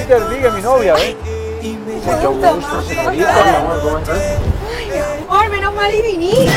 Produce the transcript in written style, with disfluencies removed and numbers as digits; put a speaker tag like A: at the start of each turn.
A: Señorita Erviga, mi novia, ¿eh? Mucho gusto, señorita, mi amor, ¿cómo estás?
B: Ay, mi amor, menos mal y viniste.